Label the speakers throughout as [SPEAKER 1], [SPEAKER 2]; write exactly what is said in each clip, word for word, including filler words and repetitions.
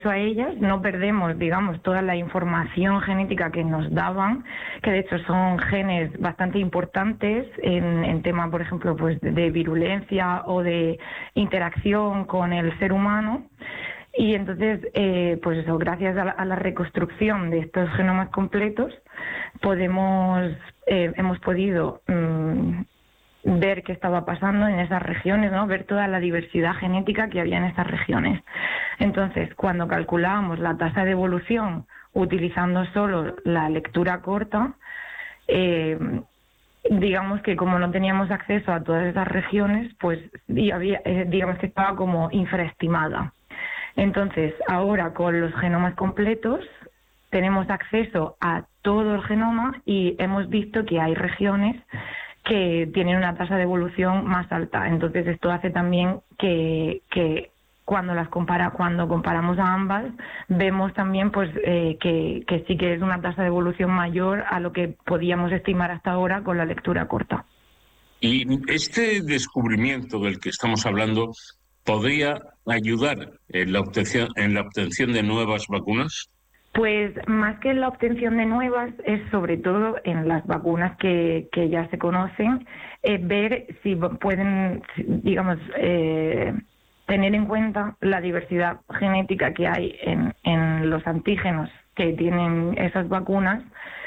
[SPEAKER 1] a ellas, no perdemos, digamos, toda la información genética que nos daban, que de hecho son genes bastante importantes en, en tema, por ejemplo, pues de, de virulencia o de interacción con el ser humano. Y entonces, eh, pues eso, gracias a la, a la reconstrucción de estos genomas completos, podemos, eh, hemos podido mmm, ver qué estaba pasando en esas regiones, ¿no? Ver toda la diversidad genética que había en estas regiones. Entonces, cuando calculábamos la tasa de evolución utilizando solo la lectura corta, eh, digamos que como no teníamos acceso a todas esas regiones, pues y había, eh, digamos que estaba como infraestimada. Entonces, ahora con los genomas completos tenemos acceso a todo el genoma y hemos visto que hay regiones que tienen una tasa de evolución más alta. Entonces, esto hace también que, que cuando las compara, cuando comparamos a ambas, vemos también pues eh, que, que sí que es una tasa de evolución mayor a lo que podíamos estimar hasta ahora con la lectura corta.
[SPEAKER 2] Y este descubrimiento del que estamos hablando podría ayudar en la obtención, en la obtención de nuevas vacunas.
[SPEAKER 1] Pues más que en la obtención de nuevas, es sobre todo en las vacunas que, que ya se conocen, eh, ver si pueden, digamos, eh, tener en cuenta la diversidad genética que hay en, en los antígenos que tienen esas vacunas,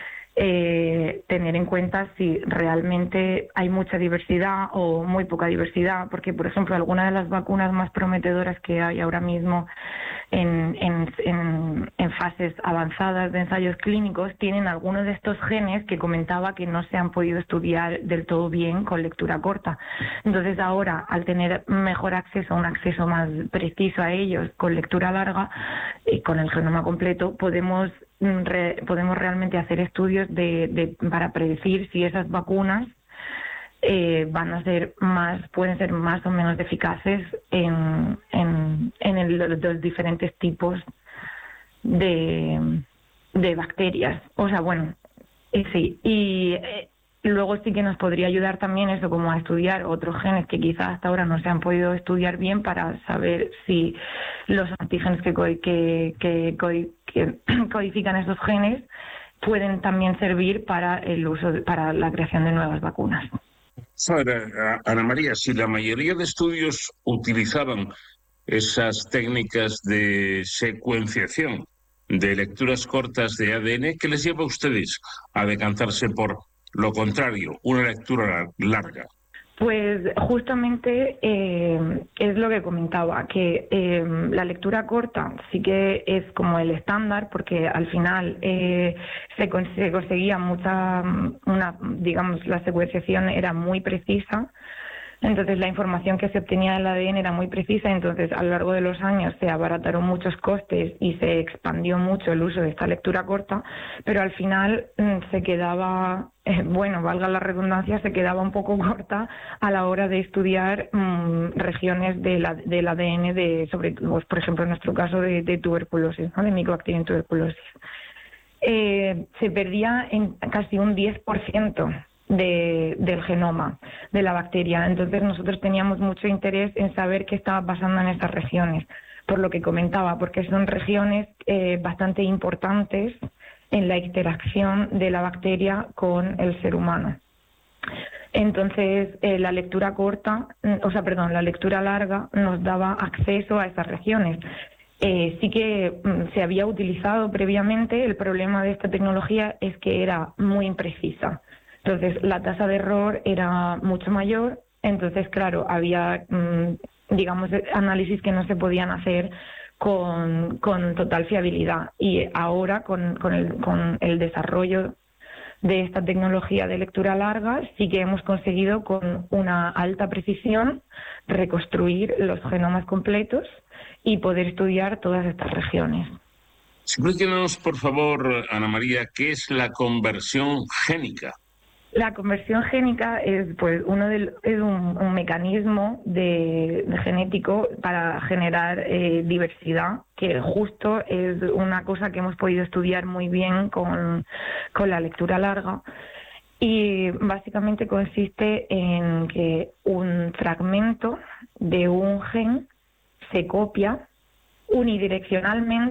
[SPEAKER 1] eh, tener en cuenta si realmente hay mucha diversidad o muy poca diversidad, porque, por ejemplo, algunas de las vacunas más prometedoras que hay ahora mismo en, en, en, en fases avanzadas de ensayos clínicos tienen algunos de estos genes que comentaba que no se han podido estudiar del todo bien con lectura corta. Entonces ahora, al tener mejor acceso, un acceso más preciso a ellos con lectura larga y con el genoma completo, podemos Re, podemos realmente hacer estudios de, de, para predecir si esas vacunas eh, van a ser más, pueden ser más o menos eficaces en, en, en el, los diferentes tipos de, de bacterias. O sea, bueno, eh, sí. Y eh, luego sí que nos podría ayudar también eso, como a estudiar otros genes que quizás hasta ahora no se han podido estudiar bien para saber si los antígenos que, que, que, que codifican esos genes pueden también servir para el uso, de, para la creación de nuevas vacunas.
[SPEAKER 2] Ahora, Ana María, si la mayoría de estudios utilizaban esas técnicas de secuenciación de lecturas cortas de A D N, ¿qué les lleva a ustedes a decantarse por lo contrario, una lectura larga?
[SPEAKER 1] Pues justamente eh, es lo que comentaba, que eh, la lectura corta sí que es como el estándar, porque al final eh, se, cons- se conseguía mucha, una, digamos, la secuenciación era muy precisa. Entonces la información que se obtenía del A D N era muy precisa, entonces a lo largo de los años se abarataron muchos costes y se expandió mucho el uso de esta lectura corta, pero al final mmm, se quedaba, eh, bueno, valga la redundancia, se quedaba un poco corta a la hora de estudiar mmm, regiones de la, del A D N, de, sobre todo, por ejemplo, en nuestro caso de, de tuberculosis, ¿no? De Mycobacterium tuberculosis. Eh, se perdía en casi un diez por ciento de, del genoma de la bacteria. Entonces nosotros teníamos mucho interés en saber qué estaba pasando en estas regiones, por lo que comentaba, porque son regiones eh, bastante importantes en la interacción de la bacteria con el ser humano. Entonces, eh, la lectura corta, o sea, perdón, la lectura larga nos daba acceso a esas regiones. Eh, sí que mm, se había utilizado previamente. El problema de esta tecnología es que era muy imprecisa. Entonces, la tasa de error era mucho mayor. Entonces, claro, había, mmm, digamos, análisis que no se podían hacer con, con total fiabilidad. Y ahora, con, con, el, con el desarrollo de esta tecnología de lectura larga, sí que hemos conseguido con una alta precisión reconstruir los genomas completos y poder estudiar todas estas regiones.
[SPEAKER 2] Explíquenos, por favor, Ana María, ¿qué es la conversión génica?
[SPEAKER 1] La conversión génica es, pues, uno del, es un, un mecanismo de, de genético para generar eh, diversidad, que justo es una cosa que hemos podido estudiar muy bien con, con la lectura larga. Y básicamente consiste en que un fragmento de un gen se copia unidireccionalmente